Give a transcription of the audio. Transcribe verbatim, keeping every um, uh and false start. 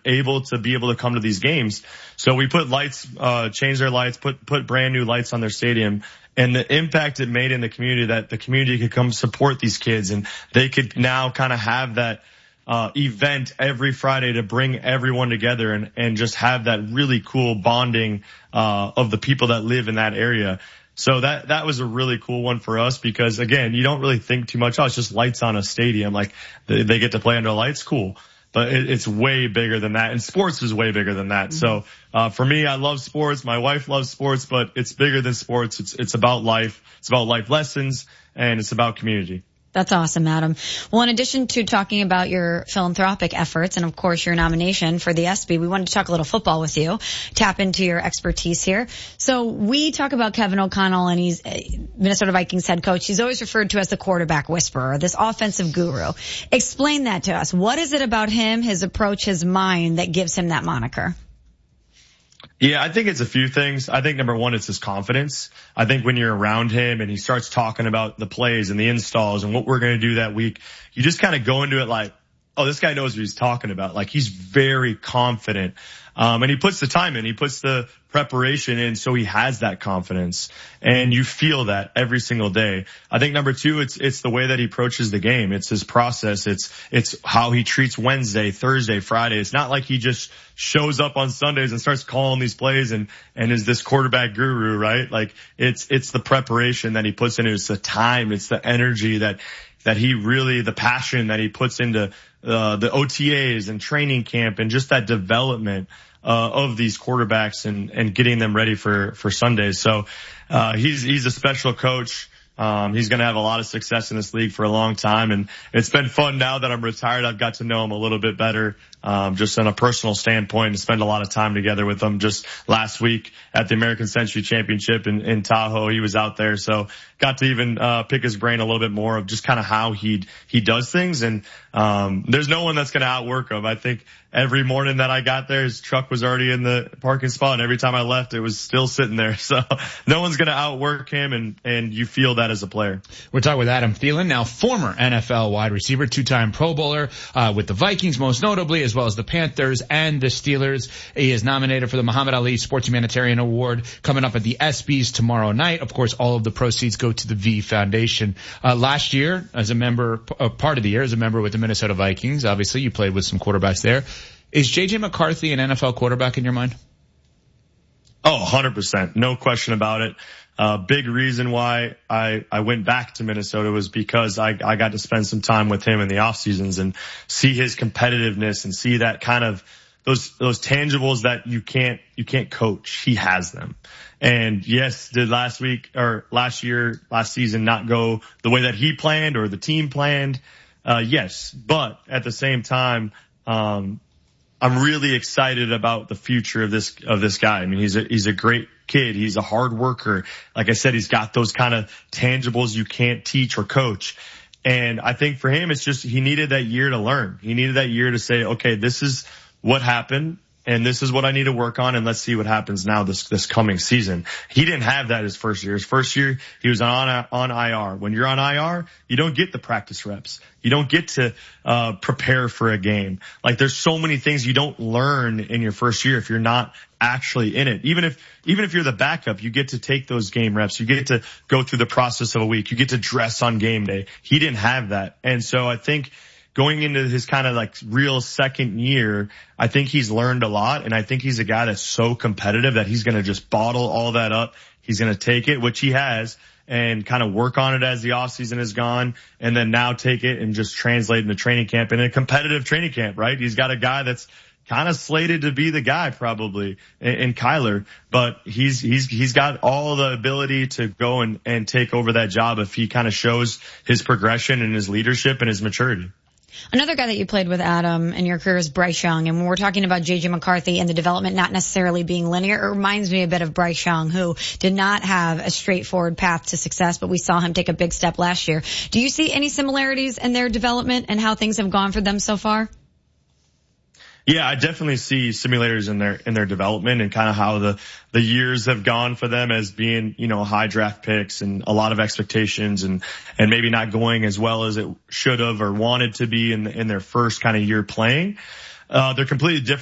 able to be able to come to these games. So we put lights, uh, changed their lights, put, put brand new lights on their stadium, and the impact it made in the community, that the community could come support these kids, and they could now kind of have that uh event every Friday to bring everyone together and and just have that really cool bonding uh of the people that live in that area. So that that was a really cool one for us, because again, you don't really think too much, oh, it's just lights on a stadium, like they, they get to play under lights, cool. But it, it's way bigger than that, and sports is way bigger than that. Mm-hmm. So uh for me, I love sports, my wife loves sports, but it's bigger than sports. It's it's about life, it's about life lessons, and it's about community. That's awesome, Adam. Well, in addition to talking about your philanthropic efforts and, of course, your nomination for the ESPY, we wanted to talk a little football with you, tap into your expertise here. So we talk about Kevin O'Connell, and he's Minnesota Vikings head coach. He's always referred to as the quarterback whisperer, this offensive guru. Explain that to us. What is it about him, his approach, his mind that gives him that moniker? Yeah, I think it's a few things. I think number one, it's his confidence. I think when you're around him and he starts talking about the plays and the installs and what we're going to do that week, you just kind of go into it like, oh, this guy knows what he's talking about. Like, he's very confident. Um, and he puts the time in, he puts the preparation in, so he has that confidence, and you feel that every single day. I think number two, it's, it's the way that he approaches the game. It's his process. It's, it's how he treats Wednesday, Thursday, Friday. It's not like he just shows up on Sundays and starts calling these plays and, and is this quarterback guru, right? Like, it's, it's the preparation that he puts in. It's the time. It's the energy that, that he really, the passion that he puts into uh, the O T As and training camp, and just that development uh, of these quarterbacks and, and getting them ready for, for Sundays. So, uh, he's, he's a special coach. Um, he's going to have a lot of success in this league for a long time. And it's been fun now that I'm retired. I've got to know him a little bit better, um, just on a personal standpoint, and spend a lot of time together with him. Just last week at the American Century Championship in, in Tahoe, he was out there. So got to even, uh, pick his brain a little bit more of just kind of how he, he does things. And, um, there's no one that's going to outwork him. I think every morning that I got there, his truck was already in the parking spot, and every time I left, it was still sitting there. So no one's going to outwork him, and, and you feel that as a player. We're talking with Adam Thielen, now former N F L wide receiver, two-time Pro Bowler, uh, with the Vikings most notably, as well as the Panthers and the Steelers. He is nominated for the Muhammad Ali Sports Humanitarian Award coming up at the ESPYs tomorrow night. Of course, all of the proceeds go to the V Foundation. Uh, last year, as a member, uh, part of the year as a member with the Minnesota Vikings, obviously you played with some quarterbacks there. Is J J McCarthy an N F L quarterback in your mind? Oh, one hundred percent. No question about it. Uh, big reason why I, I went back to Minnesota was because I, I got to spend some time with him in the off seasons and see his competitiveness and see that kind of those, those tangibles that you can't, you can't coach. He has them. And yes, did last week or last year, last season not go the way that he planned or the team planned? Uh, yes, but at the same time, um, I'm really excited about the future of this, of this guy. I mean, he's a, he's a great kid. He's a hard worker. Like I said, he's got those kind of tangibles you can't teach or coach. And I think for him, it's just, he needed that year to learn. He needed that year to say, okay, this is what happened, and this is what I need to work on, and let's see what happens now this, this coming season. He didn't have that his first year. His first year, he was on, on I R. When you're on I R, you don't get the practice reps. You don't get to, uh, prepare for a game. Like, there's so many things you don't learn in your first year if you're not actually in it. Even if, even if you're the backup, you get to take those game reps. You get to go through the process of a week. You get to dress on game day. He didn't have that. And so I think, going into his kind of like real second year, I think he's learned a lot, and I think he's a guy that's so competitive that he's going to just bottle all that up. He's going to take it, which he has, and kind of work on it as the offseason is gone, and then now take it and just translate into training camp, in a competitive training camp, right? He's got a guy that's kind of slated to be the guy probably in, in Kyler, but he's, he's, he's got all the ability to go and, and take over that job if he kind of shows his progression and his leadership and his maturity. Another guy that you played with, Adam, in your career is Bryce Young. And when we're talking about J J McCarthy and the development not necessarily being linear, it reminds me a bit of Bryce Young, who did not have a straightforward path to success, but we saw him take a big step last year. Do you see any similarities in their development and how things have gone for them so far? Yeah, I definitely see similarities in their, in their development and kind of how the, the years have gone for them as being, you know, high draft picks and a lot of expectations, and, and maybe not going as well as it should have or wanted to be in, in their first kind of year playing. Uh, they're completely different.